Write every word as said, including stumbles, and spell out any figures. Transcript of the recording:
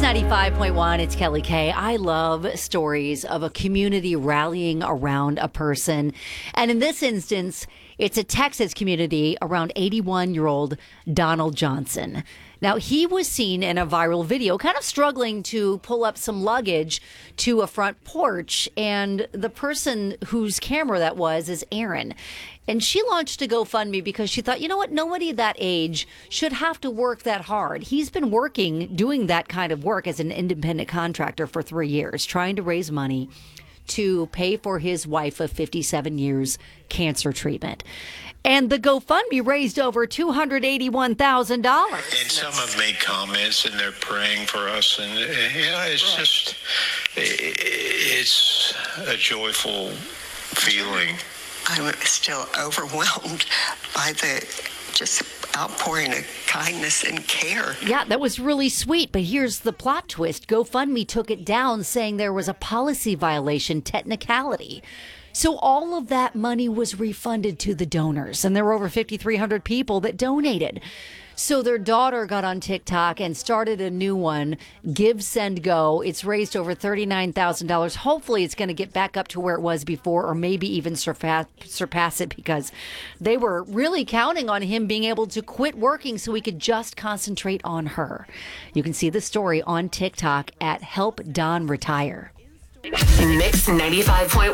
ninety-five point one, it's Kelly Kay. I love stories of a community rallying around a person. And in this instance, it's a Texas community around eighty-one-year-old Donald Johnson. Now, he was seen in a viral video kind of struggling to pull up some luggage to a front porch. And the person whose camera that was is Erin. And she launched a GoFundMe because she thought, you know what, nobody that age should have to work that hard. He's been working, doing that kind of work as an independent contractor for three years, trying to raise money to pay for his wife of fifty-seven years cancer treatment. And the GoFundMe raised over two hundred eighty-one thousand dollars. And some have made comments and they're praying for us. And, yeah, it's just, it's a joyful feeling. I'm still overwhelmed by the just outpouring of kindness and care. Yeah, that was really sweet. But here's the plot twist. GoFundMe took it down, saying there was a policy violation technicality. So all of that money was refunded to the donors. And there were over fifty-three hundred people that donated. So their daughter got on TikTok and started a new one, Give, Send, Go. It's raised over thirty-nine thousand dollars. Hopefully it's going to get back up to where it was before, or maybe even surpass, surpass it, because they were really counting on him being able to quit working so he could just concentrate on her. You can see the story on TikTok at Help Don Retire. Mix ninety-five point one.